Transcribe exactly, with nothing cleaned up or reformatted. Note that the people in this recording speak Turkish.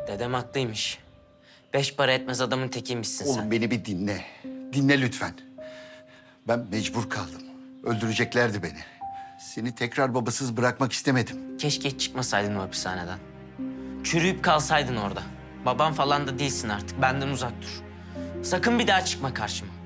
Dedem haklıymış. Beş para etmez adamın tekiymişsin Oğlum sen. beni bir dinle. Dinle lütfen. Ben mecbur kaldım. Öldüreceklerdi beni. Seni tekrar babasız bırakmak istemedim. Keşke hiç çıkmasaydın o hapishaneden. Çürüyüp kalsaydın orada. Babam falan da değilsin artık. Benden uzak dur. Sakın bir daha çıkma karşıma.